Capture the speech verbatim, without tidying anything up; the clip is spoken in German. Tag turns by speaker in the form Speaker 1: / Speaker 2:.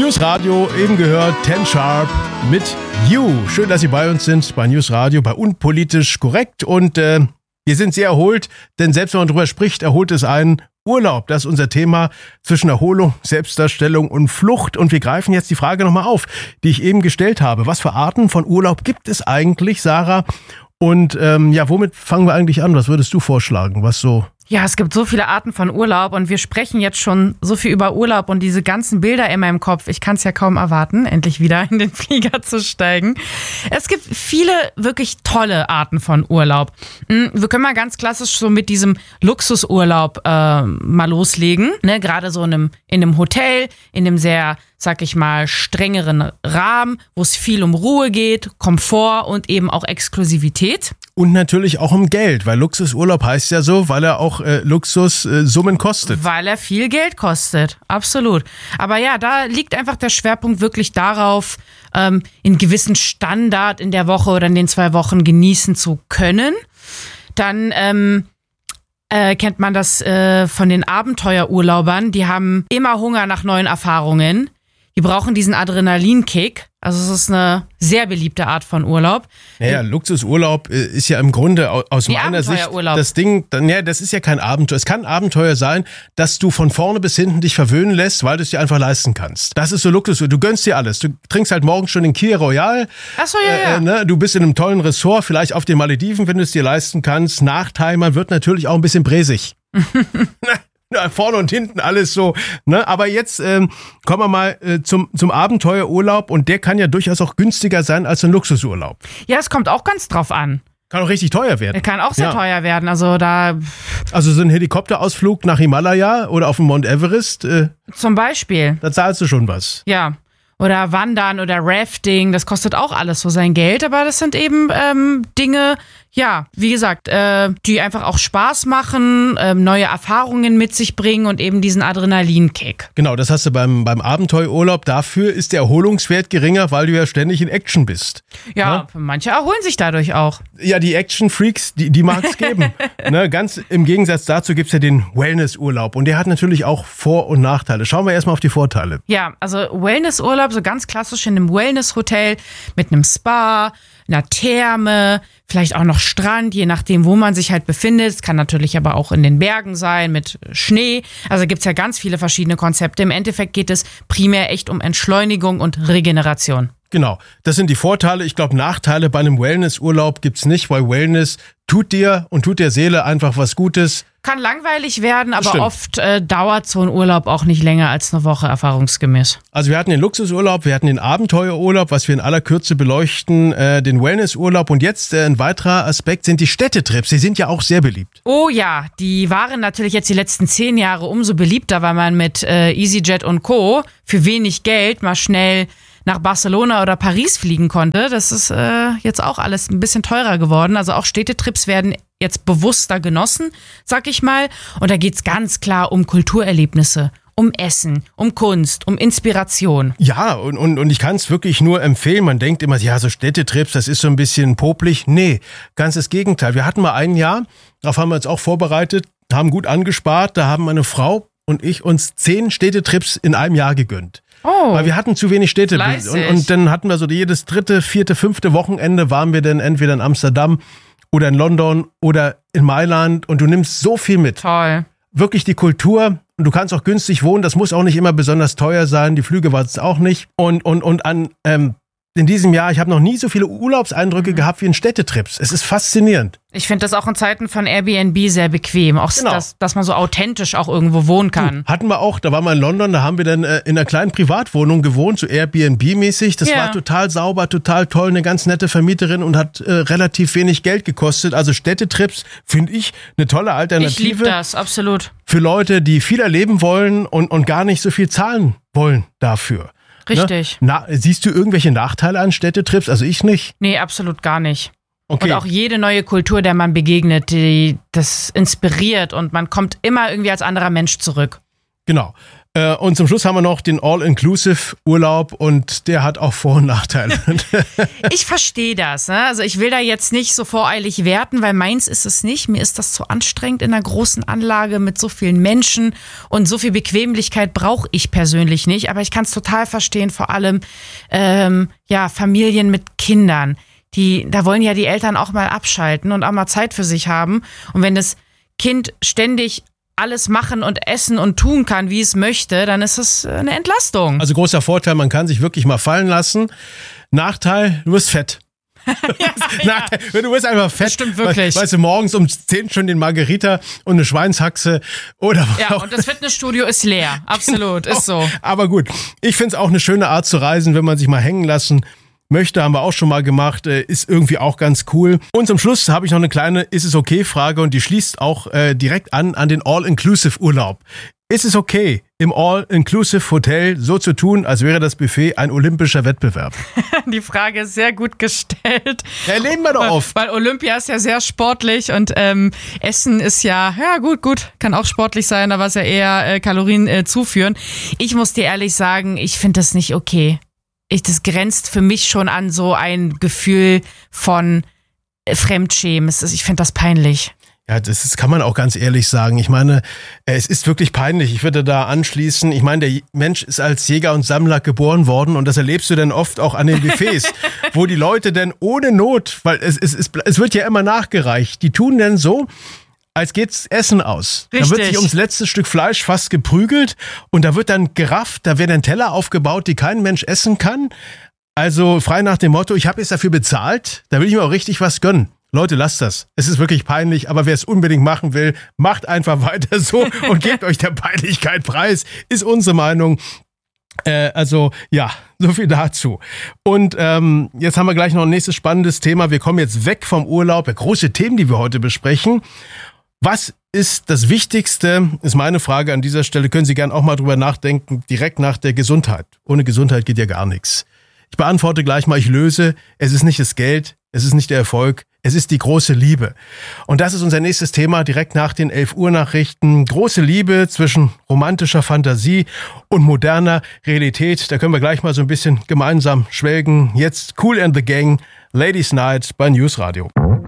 Speaker 1: News Radio, eben gehört, ten Sharp mit You. Schön, dass Sie bei uns sind, bei News Radio, bei Unpolitisch Korrekt. Und äh, wir sind sehr erholt, denn selbst wenn man drüber spricht, erholt es einen Urlaub. Das ist unser Thema zwischen Erholung, Selbstdarstellung und Flucht. Und wir greifen jetzt die Frage nochmal auf, die ich eben gestellt habe. Was für Arten von Urlaub gibt es eigentlich, Sarah? Und ähm, ja, womit fangen wir eigentlich an? Was würdest du vorschlagen? Was so...
Speaker 2: Ja, es gibt so viele Arten von Urlaub und wir sprechen jetzt schon so viel über Urlaub und diese ganzen Bilder in meinem Kopf. Ich kann es ja kaum erwarten, endlich wieder in den Flieger zu steigen. Es gibt viele wirklich tolle Arten von Urlaub. Wir können mal ganz klassisch so mit diesem Luxusurlaub äh, mal loslegen. Ne? Gerade so in einem, in einem Hotel, in einem sehr, sag ich mal, strengeren Rahmen, wo es viel um Ruhe geht, Komfort und eben auch Exklusivität.
Speaker 1: Und natürlich auch um Geld, weil Luxusurlaub heißt ja so, weil er auch äh, Luxussummen äh, kostet.
Speaker 2: Weil er viel Geld kostet, absolut. Aber ja, da liegt einfach der Schwerpunkt wirklich darauf, ähm, einen gewissen Standard in der Woche oder in den zwei Wochen genießen zu können. Dann ähm, äh, kennt man das äh, von den Abenteuerurlaubern, die haben immer Hunger nach neuen Erfahrungen. Die brauchen diesen Adrenalinkick. Also es ist eine sehr beliebte Art von Urlaub.
Speaker 1: Naja, Luxusurlaub ist ja im Grunde aus
Speaker 2: Wie
Speaker 1: meiner Sicht
Speaker 2: Abenteuerurlaub.
Speaker 1: das Ding, ja, das ist ja kein Abenteuer. Es kann ein Abenteuer sein, dass du von vorne bis hinten dich verwöhnen lässt, weil du es dir einfach leisten kannst. Das ist so Luxus. Du gönnst dir alles. Du trinkst halt morgens schon den Kia Royal.
Speaker 2: Ach so, ja, ja.
Speaker 1: Äh, ne? Du bist in einem tollen Ressort, vielleicht auf den Malediven, wenn du es dir leisten kannst. Nachteil, man wird natürlich auch ein bisschen bräsig. Ja, vorne und hinten alles so, ne? Aber jetzt ähm, kommen wir mal äh, zum, zum Abenteuerurlaub und der kann ja durchaus auch günstiger sein als ein Luxusurlaub.
Speaker 2: Ja, es kommt auch ganz drauf an.
Speaker 1: Kann auch richtig teuer werden.
Speaker 2: Er kann auch sehr
Speaker 1: Ja.
Speaker 2: teuer werden. Also da
Speaker 1: Also so ein Helikopterausflug nach Himalaya oder auf den Mount Everest, äh,
Speaker 2: zum Beispiel,
Speaker 1: da zahlst du schon was.
Speaker 2: ja. Oder Wandern oder Rafting, das kostet auch alles so sein Geld, aber das sind eben ähm, Dinge, ja, wie gesagt, äh, die einfach auch Spaß machen, ähm, neue Erfahrungen mit sich bringen und eben diesen Adrenalinkick.
Speaker 1: Genau, das hast du beim, beim Abenteuerurlaub. Dafür ist der Erholungswert geringer, weil du ja ständig in Action bist.
Speaker 2: Ja, manche erholen sich dadurch auch.
Speaker 1: Ja, die Action-Freaks, die, die mag es geben. Ne, ganz im Gegensatz dazu gibt's ja den Wellnessurlaub. Und der hat natürlich auch Vor- und Nachteile. Schauen wir erstmal auf die Vorteile.
Speaker 2: Ja, also Wellnessurlaub, so ganz klassisch in einem Wellness-Hotel mit einem Spa, einer Therme, vielleicht auch noch Strand, je nachdem, wo man sich halt befindet. Es kann natürlich aber auch in den Bergen sein, mit Schnee. Also gibt's ja ganz viele verschiedene Konzepte. Im Endeffekt geht es primär echt um Entschleunigung und Regeneration.
Speaker 1: Genau, das sind die Vorteile. Ich glaube, Nachteile bei einem Wellnessurlaub gibt's nicht, weil Wellness tut dir und tut der Seele einfach was Gutes.
Speaker 2: Kann langweilig werden, aber
Speaker 1: Stimmt.
Speaker 2: oft äh, dauert so ein Urlaub auch nicht länger als eine Woche, erfahrungsgemäß.
Speaker 1: Also wir hatten den Luxusurlaub, wir hatten den Abenteuerurlaub, was wir in aller Kürze beleuchten, äh, den Wellnessurlaub und jetzt äh, ein weiterer Aspekt sind die Städtetrips. Die sind ja auch sehr beliebt.
Speaker 2: Oh ja, die waren natürlich jetzt die letzten zehn Jahre umso beliebter, weil man mit äh, EasyJet und Co. für wenig Geld mal schnell nach Barcelona oder Paris fliegen konnte. Das ist äh, jetzt auch alles ein bisschen teurer geworden. Also auch Städtetrips werden jetzt bewusster genossen, sag ich mal. Und da geht's ganz klar um Kulturerlebnisse, um Essen, um Kunst, um Inspiration.
Speaker 1: Ja, und, und, und ich kann es wirklich nur empfehlen. Man denkt immer, ja, so Städtetrips, das ist so ein bisschen popelig. Nee, ganz das Gegenteil. Wir hatten mal ein Jahr, darauf haben wir uns auch vorbereitet, haben gut angespart. Da haben meine Frau und ich uns zehn Städtetrips in einem Jahr gegönnt.
Speaker 2: Oh,
Speaker 1: Weil wir hatten zu wenig Städte.
Speaker 2: fleißig.
Speaker 1: Und, und dann hatten wir so jedes dritte, vierte, fünfte Wochenende waren wir dann entweder in Amsterdam oder in London oder in Mailand und du nimmst so viel mit.
Speaker 2: toll.
Speaker 1: Wirklich die Kultur und du kannst auch günstig wohnen. Das muss auch nicht immer besonders teuer sein. Die Flüge waren es auch nicht. Und, und, und an, ähm, in diesem Jahr, ich habe noch nie so viele Urlaubseindrücke gehabt wie in Städtetrips. Es ist faszinierend.
Speaker 2: Ich finde das auch in Zeiten von Airbnb sehr bequem. Auch,
Speaker 1: Genau.
Speaker 2: dass, dass man so authentisch auch irgendwo wohnen kann.
Speaker 1: Hatten wir auch, da waren wir in London, da haben wir dann äh, in einer kleinen Privatwohnung gewohnt, so Airbnb-mäßig. Das
Speaker 2: Ja.
Speaker 1: war total sauber, total toll, eine ganz nette Vermieterin und hat äh, relativ wenig Geld gekostet. Also Städtetrips finde ich eine tolle
Speaker 2: Ich
Speaker 1: Alternative
Speaker 2: liebe das, absolut.
Speaker 1: für Leute, die viel erleben wollen und, und gar nicht so viel zahlen wollen dafür.
Speaker 2: Richtig.
Speaker 1: Ne? Na, siehst du irgendwelche Nachteile an Städtetrips? Also ich nicht.
Speaker 2: Nee, absolut gar nicht.
Speaker 1: Okay.
Speaker 2: Und auch jede neue Kultur, der man begegnet, die das inspiriert und man kommt immer irgendwie als anderer Mensch zurück.
Speaker 1: Genau. Äh, und zum Schluss haben wir noch den All-Inclusive-Urlaub und der hat auch Vor- und Nachteile.
Speaker 2: Ich verstehe das. Ne? Also ich will da jetzt nicht so voreilig werten, weil meins ist es nicht. Mir ist das zu anstrengend in einer großen Anlage mit so vielen Menschen und so viel Bequemlichkeit brauche ich persönlich nicht. Aber ich kann es total verstehen, vor allem ähm, ja Familien mit Kindern. Die, da wollen ja die Eltern auch mal abschalten und auch mal Zeit für sich haben. Und wenn das Kind ständig alles machen und essen und tun kann, wie es möchte, dann ist es eine Entlastung.
Speaker 1: Also großer Vorteil, man kann sich wirklich mal fallen lassen. Nachteil, du wirst fett.
Speaker 2: ja,
Speaker 1: Nachteil, ja. Du wirst einfach fett.
Speaker 2: Das stimmt wirklich.
Speaker 1: Weißt du, morgens um zehn schon den Margarita und eine Schweinshaxe oder
Speaker 2: Ja, und das Fitnessstudio ist leer. Absolut,
Speaker 1: genau.
Speaker 2: Ist so.
Speaker 1: Aber gut, ich finde es auch eine schöne Art zu reisen, wenn man sich mal hängen lassen möchte, haben wir auch schon mal gemacht, ist irgendwie auch ganz cool. Und zum Schluss habe ich noch eine kleine Ist es okay Frage und die schließt auch äh, direkt an an den All-Inclusive-Urlaub. Ist es okay, im All-Inclusive-Hotel so zu tun, als wäre das Buffet ein olympischer Wettbewerb?
Speaker 2: Die Frage ist sehr gut gestellt.
Speaker 1: Ja, nehmen wir doch auf.
Speaker 2: Weil Olympia ist ja sehr sportlich und ähm, Essen ist ja, ja gut, gut, kann auch sportlich sein, aber es ja eher äh, Kalorien äh, zuführen. Ich muss dir ehrlich sagen, ich finde das nicht okay. Ich, das grenzt für mich schon an so ein Gefühl von Fremdschämen. Ich finde das peinlich.
Speaker 1: Ja, das ist, kann man auch ganz ehrlich sagen. Ich meine, es ist wirklich peinlich. Ich würde da anschließen. Ich meine, der Mensch ist als Jäger und Sammler geboren worden und das erlebst du dann oft auch an den Buffets, wo die Leute dann ohne Not, weil es, es, es, es wird ja immer nachgereicht, die tun dann so, als geht's Essen aus.
Speaker 2: Richtig.
Speaker 1: Da wird sich ums letzte Stück Fleisch fast geprügelt und da wird dann gerafft, da werden dann Teller aufgebaut, die kein Mensch essen kann. Also frei nach dem Motto, ich habe jetzt dafür bezahlt, da will ich mir auch richtig was gönnen. Leute, lasst das. Es ist wirklich peinlich, aber wer es unbedingt machen will, macht einfach weiter so und gebt euch der Peinlichkeit preis, ist unsere Meinung. Äh, also ja, so viel dazu. Und ähm, jetzt haben wir gleich noch ein nächstes spannendes Thema. Wir kommen jetzt weg vom Urlaub, große Themen, die wir heute besprechen. Was ist das Wichtigste, ist meine Frage an dieser Stelle. Können Sie gern auch mal drüber nachdenken, direkt nach der Gesundheit. Ohne Gesundheit geht ja gar nichts. Ich beantworte gleich mal, ich löse. Es ist nicht das Geld, es ist nicht der Erfolg, es ist die große Liebe. Und das ist unser nächstes Thema, direkt nach den elf Uhr Nachrichten. Große Liebe zwischen romantischer Fantasie und moderner Realität. Da können wir gleich mal so ein bisschen gemeinsam schwelgen. Jetzt Kool and the Gang, Ladies Night bei News Radio.